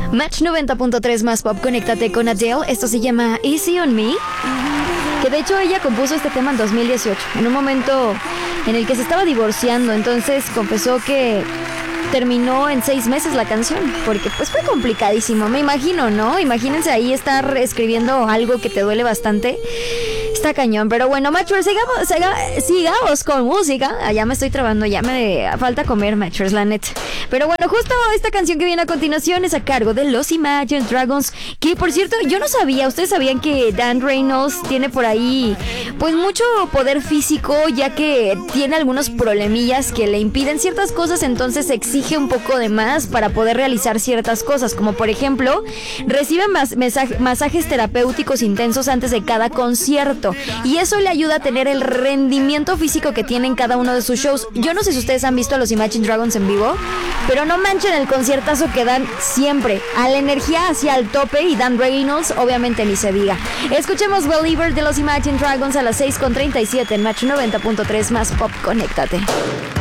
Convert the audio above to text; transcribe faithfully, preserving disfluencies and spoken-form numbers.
Match noventa punto tres más pop, conéctate con Adele. Esto se llama Easy on Me. Que de hecho ella compuso este tema en dos mil dieciocho, en un momento en el que se estaba divorciando. Entonces confesó que terminó en seis meses la canción, porque pues fue complicadísimo, me imagino, ¿no? Imagínense ahí estar escribiendo algo que te duele bastante. Está cañón, pero bueno, Matchers, sigamos, siga, sigamos con música. Ah, ya me estoy trabando, ya me falta comer, Matchers, la neta. Pero bueno, justo esta canción que viene a continuación es a cargo de los Imagine Dragons, que por cierto, yo no sabía, ustedes sabían que Dan Reynolds tiene por ahí pues mucho poder físico, ya que tiene algunos problemillas que le impiden ciertas cosas, entonces exige un poco de más para poder realizar ciertas cosas, como por ejemplo, recibe mas- mensaje- masajes terapéuticos intensos antes de cada concierto. Y eso le ayuda a tener el rendimiento físico que tiene en cada uno de sus shows. Yo no sé si ustedes han visto a los Imagine Dragons en vivo, pero no manchen el conciertazo que dan siempre. A la energía hacia el tope, y Dan Reynolds obviamente ni se diga. Escuchemos Believer de los Imagine Dragons a las seis con treinta y siete en Match noventa punto tres más pop, conéctate.